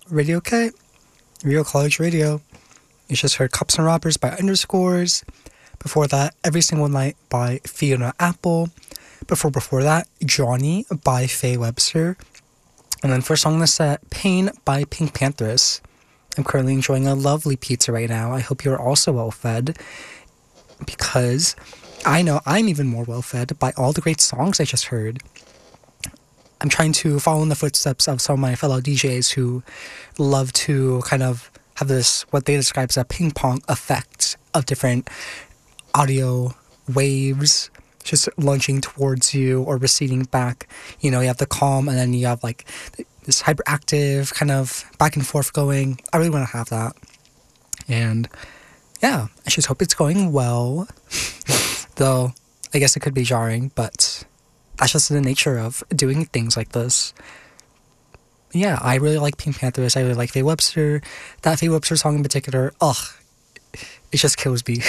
Radio K, Real College Radio. You just heard Cops and Robbers by Underscores. Before that, Every Single Night by Fiona Apple. Before that, Johnny by Faye Webster. And then first song in the set, Pain by Pink Panthers. I'm currently enjoying a lovely pizza right now. I hope you're also well fed, because I know I'm even more well fed by all the great songs I just heard. I'm trying to follow in the footsteps of some of my fellow DJs who love to kind of have this, what they describe as a ping pong effect of different audio waves just launching towards you or receding back. You know, you have the calm and then you have like this hyperactive kind of back and forth going. I really want to have that. And yeah, I just hope it's going well. Though I guess it could be jarring, but that's just the nature of doing things like this. Yeah, I really like Pink Panthers. I really like Faye Webster. That Faye Webster song in particular, it just kills me.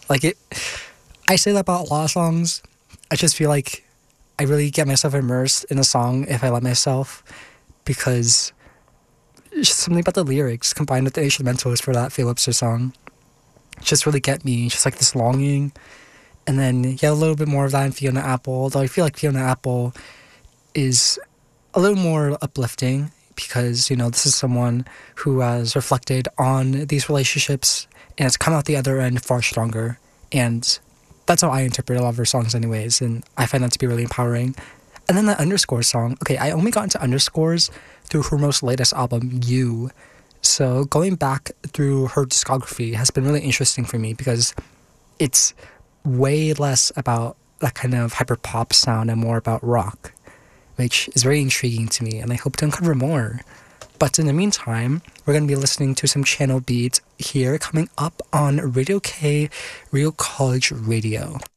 I say that about a lot of songs. I just feel like I really get myself immersed in a song if I let myself, because it's just something about the lyrics combined with the instrumentals for that Faye Webster song just really get me. Just like this longing. And then you get a little bit more of that in Fiona Apple, though I feel like Fiona Apple is a little more uplifting because, you know, this is someone who has reflected on these relationships and has come out the other end far stronger. And that's how I interpret a lot of her songs anyways, and I find that to be really empowering. And then the Underscores song. Okay, I only got into Underscores through her most latest album, You. So going back through her discography has been really interesting for me because it's way less about that kind of hyper pop sound and more about rock, which is very intriguing to me, and I hope to uncover more. But in the meantime, we're going to be listening to some channel beats here coming up on Radio K, Real College Radio.